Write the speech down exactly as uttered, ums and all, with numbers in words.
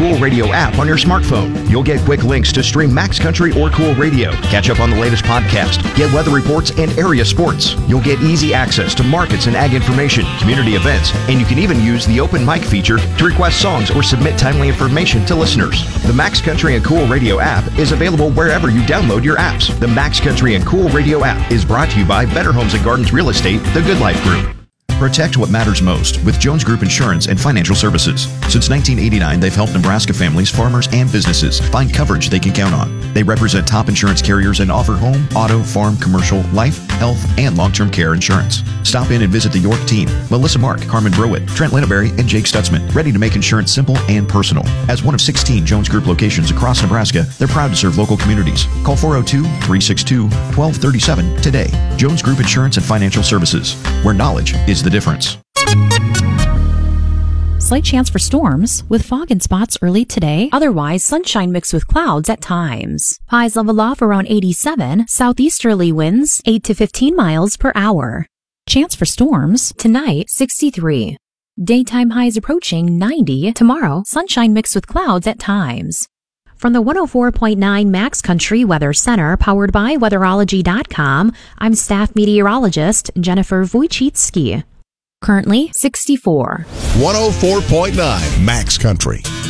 Cool Radio app on your smartphone. You'll get quick links to stream Max Country or Cool Radio, catch up on the latest podcast, get weather reports and area sports. You'll get easy access to markets and ag information, community events, and you can even use the open mic feature to request songs or submit timely information to listeners. The Max Country and Cool Radio app is available wherever you download your apps. The Max Country and Cool Radio app is brought to you by Better Homes and Gardens Real Estate, the Good Life Group. Protect what matters most with Jones Group Insurance and Financial Services. Since nineteen eighty-nine, they've helped Nebraska families, farmers, and businesses find coverage they can count on. They represent top insurance carriers and offer home, auto, farm, commercial, life, health, and long-term care insurance. Stop in and visit the York team. Melissa Mark, Carmen Browett, Trent Linneberry, and Jake Stutzman, ready to make insurance simple and personal. As one of sixteen Jones Group locations across Nebraska, they're proud to serve local communities. Call four oh two, three six two, one two three seven today. Jones Group Insurance and Financial Services, where knowledge is the difference. Slight chance for storms with fog and spots early today. Otherwise, sunshine mixed with clouds at times. Highs level off around eighty-seven. Southeasterly winds eight to fifteen miles per hour. Chance for storms tonight sixty-three. Daytime highs approaching ninety. Tomorrow, sunshine mixed with clouds at times. From the one oh four point nine Max Country Weather Center, powered by weatherology dot com, I'm staff meteorologist Jennifer Wojcicki. Currently sixty-four. one oh four point nine Max Country.